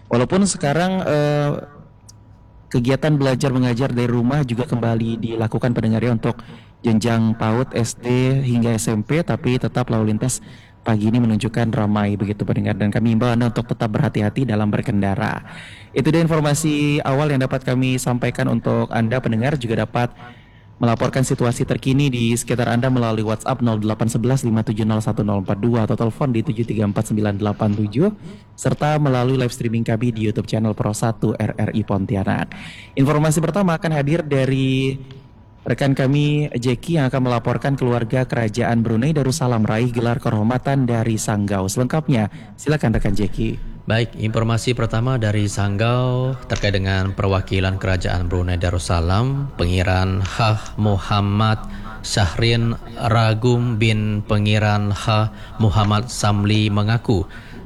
Walaupun sekarang kegiatan belajar mengajar dari rumah juga kembali dilakukan pendengar ya untuk jenjang PAUD, SD hingga SMP, tapi tetap lalu lintas pagi ini menunjukkan ramai begitu pendengar, dan kami imbau Anda untuk tetap berhati-hati dalam berkendara. Itu dia informasi awal yang dapat kami sampaikan untuk Anda pendengar. Juga dapat melaporkan situasi terkini di sekitar Anda melalui WhatsApp 0811 5701042 atau telepon di 7344987 serta melalui live streaming kami di YouTube channel Pro 1 RRI Pontianak. Informasi pertama akan hadir dari rekan kami Jeki yang akan melaporkan keluarga Kerajaan Brunei Darussalam raih gelar kehormatan dari Sanggau. Selengkapnya silakan rekan Jeki. Baik, informasi pertama dari Sanggau terkait dengan perwakilan Kerajaan Brunei Darussalam, Pengiran Haj Muhammad Syahrin Ragum bin Pengiran Haj Muhammad Samli mengaku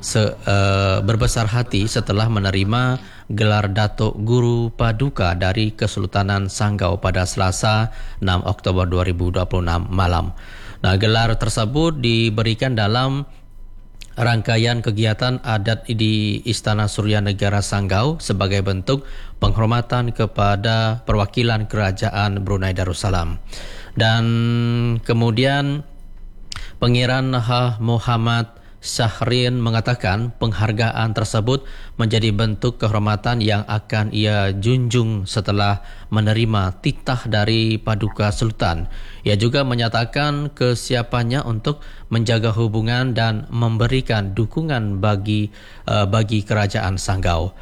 berbesar hati setelah menerima gelar Datuk Guru Paduka dari Kesultanan Sanggau pada Selasa 6 Oktober 2026 malam. Nah, gelar tersebut diberikan dalam rangkaian kegiatan adat di Istana Surya Negara Sanggau sebagai bentuk penghormatan kepada perwakilan Kerajaan Brunei Darussalam. Dan kemudian Pengiran Haj Muhammad Syahrin mengatakan penghargaan tersebut menjadi bentuk kehormatan yang akan ia junjung setelah menerima titah dari Paduka Sultan. Ia juga menyatakan kesiapannya untuk menjaga hubungan dan memberikan dukungan bagi Kerajaan Sanggau.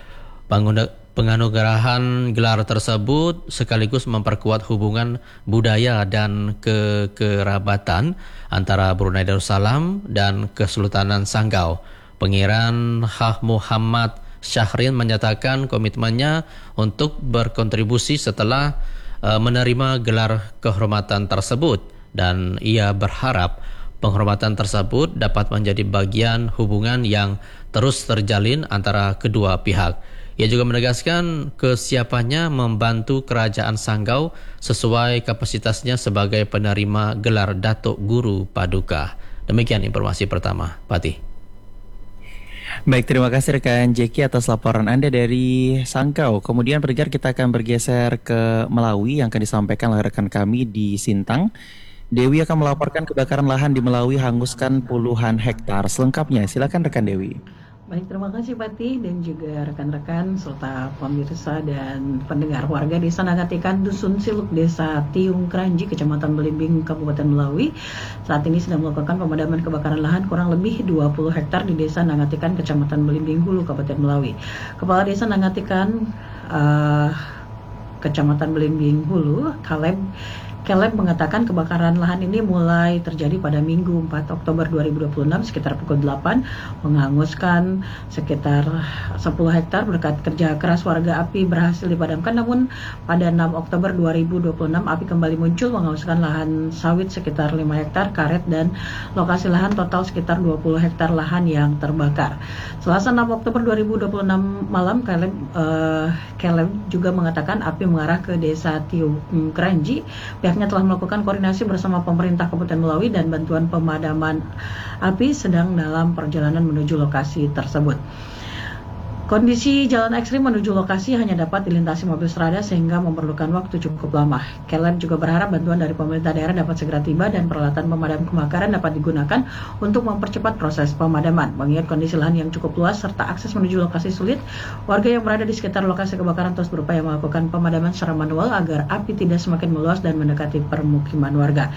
Penganugerahan gelar tersebut sekaligus memperkuat hubungan budaya dan kekerabatan antara Brunei Darussalam dan Kesultanan Sanggau. Pengiran Haj Muhammad Syahrin menyatakan komitmennya untuk berkontribusi setelah menerima gelar kehormatan tersebut, dan ia berharap penghormatan tersebut dapat menjadi bagian hubungan yang terus terjalin antara kedua pihak. Ia juga menegaskan kesiapannya membantu Kerajaan Sanggau sesuai kapasitasnya sebagai penerima gelar Datuk Guru Paduka. Demikian informasi pertama, Patih. Baik, terima kasih rekan Jeki atas laporan Anda dari Sanggau. Kemudian pendengar, kita akan bergeser ke Melawi yang akan disampaikan oleh rekan kami di Sintang. Dewi akan melaporkan kebakaran lahan di Melawi hanguskan puluhan hektar. Selengkapnya silakan rekan Dewi. Baik, terima kasih Patih dan juga rekan-rekan serta pemirsa dan pendengar. Warga Desa Nangatikan, Dusun Siluk, Desa Tiung Kranji, Kecamatan Belimbing, Kabupaten Melawi saat ini sedang melakukan pemadaman kebakaran lahan kurang lebih 20 hektar di Desa Nangatikan, Kecamatan Belimbing Hulu, Kabupaten Melawi. Kepala Desa Nangatikan, Kecamatan Belimbing Hulu, Caleb mengatakan kebakaran lahan ini mulai terjadi pada Minggu 4 Oktober 2026 sekitar pukul 8, menghanguskan sekitar 10 hektar. Berkat kerja keras warga, api berhasil dipadamkan, namun pada 6 Oktober 2026 api kembali muncul menghanguskan lahan sawit sekitar 5 hektar karet dan lokasi lahan total sekitar 20 hektar lahan yang terbakar. Selasa 6 Oktober 2026 malam, Caleb juga mengatakan api mengarah ke Desa Tiung Kranji. Pihaknya telah melakukan koordinasi bersama pemerintah Kabupaten Melawi dan bantuan pemadaman api sedang dalam perjalanan menuju lokasi tersebut. Kondisi jalan ekstrim menuju lokasi hanya dapat dilintasi mobil serada sehingga memerlukan waktu cukup lama. Caleb juga berharap bantuan dari pemerintah daerah dapat segera tiba dan peralatan pemadam kebakaran dapat digunakan untuk mempercepat proses pemadaman. Mengingat kondisi lahan yang cukup luas serta akses menuju lokasi sulit, warga yang berada di sekitar lokasi kebakaran terus berupaya melakukan pemadaman secara manual agar api tidak semakin meluas dan mendekati permukiman warga.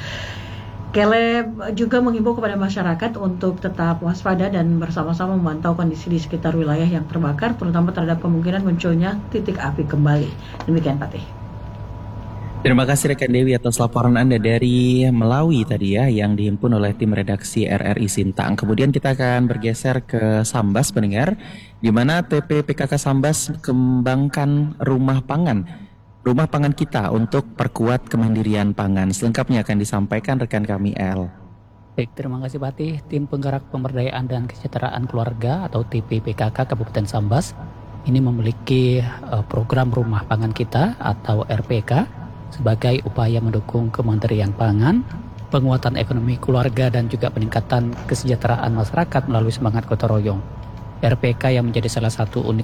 Caleb juga menghimbau kepada masyarakat untuk tetap waspada dan bersama-sama memantau kondisi di sekitar wilayah yang terbakar, terutama terhadap kemungkinan munculnya titik api kembali. Demikian, Patih. Terima kasih rekan Dewi atas laporan Anda dari Melawi tadi ya, yang dihimpun oleh tim redaksi RRI Sintang. Kemudian kita akan bergeser ke Sambas pendengar, di mana TP PKK Sambas kembangkan rumah pangan kita untuk perkuat kemandirian pangan. Selengkapnya akan disampaikan rekan kami L. Baik, terima kasih Patih. Tim Penggerak Pemberdayaan dan Kesejahteraan Keluarga atau TPPKK Kabupaten Sambas ini memiliki program Rumah Pangan Kita atau RPK sebagai upaya mendukung kemandirian pangan, penguatan ekonomi keluarga dan juga peningkatan kesejahteraan masyarakat melalui semangat gotong royong. RPK yang menjadi salah satu unit